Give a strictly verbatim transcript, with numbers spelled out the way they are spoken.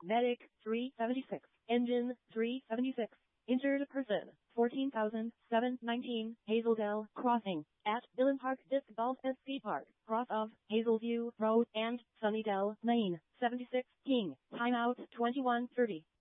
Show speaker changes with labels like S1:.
S1: Medic, three seventy-six. Engine, three seventy-six. Injured person, fourteen thousand seven hundred nineteen. Hazeldale Crossing, at Dillon Park Disc Golf and Ski Park, cross of Hazelview Road and Sunnydale Lane, seventy-six. King, timeout twenty-one thirty.